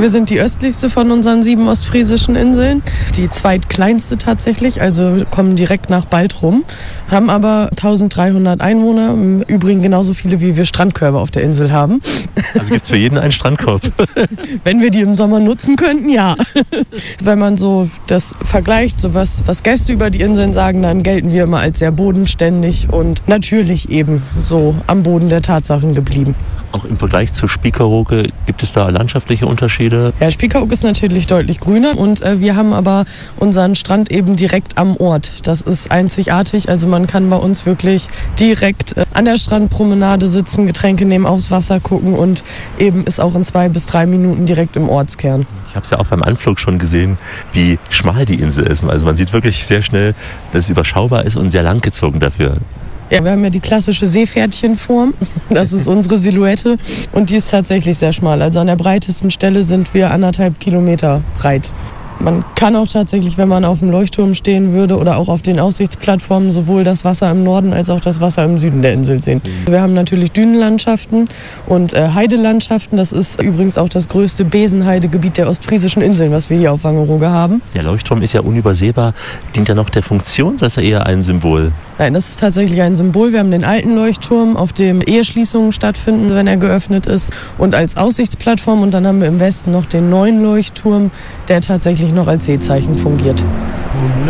wir sind die östlichste von unseren 7 ostfriesischen Inseln, die zweitkleinste tatsächlich, also kommen direkt nach Baltrum, haben aber 1300 Einwohner, im Übrigen genauso viele, wie wir Strandkörbe auf der Insel haben. Also gibt es für jeden einen Strandkorb? Wenn wir die im Sommer nutzen könnten, ja. Wenn man so das vergleicht, so was Gäste über die Inseln sagen, dann gelten wir immer als sehr bodenständig und natürlich eben so am Boden der Tatsachen geblieben. Auch im Vergleich zu Spiekeroog gibt es da landschaftliche Unterschiede? Ja, Spiekeroog ist natürlich deutlich grüner und wir haben aber unseren Strand eben direkt am Ort. Das ist einzigartig, also man kann bei uns wirklich direkt an der Strandpromenade sitzen, Getränke nehmen, aufs Wasser gucken und eben ist auch in 2 bis 3 Minuten direkt im Ortskern. Ich habe es ja auch beim Anflug schon gesehen, wie schmal die Insel ist. Also man sieht wirklich sehr schnell, dass es überschaubar ist und sehr langgezogen dafür. Ja, wir haben ja die klassische Seepferdchenform, das ist unsere Silhouette und die ist tatsächlich sehr schmal. Also an der breitesten Stelle sind wir 1,5 Kilometer breit. Man kann auch tatsächlich, wenn man auf dem Leuchtturm stehen würde oder auch auf den Aussichtsplattformen, sowohl das Wasser im Norden als auch das Wasser im Süden der Insel sehen. Wir haben natürlich Dünenlandschaften und Heidelandschaften. Das ist übrigens auch das größte Besenheidegebiet der ostfriesischen Inseln, was wir hier auf Wangerooge haben. Der Leuchtturm ist ja unübersehbar. Dient er noch der Funktion oder ist er eher ein Symbol? Nein, das ist tatsächlich ein Symbol. Wir haben den alten Leuchtturm, auf dem Eheschließungen stattfinden, wenn er geöffnet ist, und als Aussichtsplattform. Und dann haben wir im Westen noch den neuen Leuchtturm, der tatsächlich noch als Seezeichen fungiert.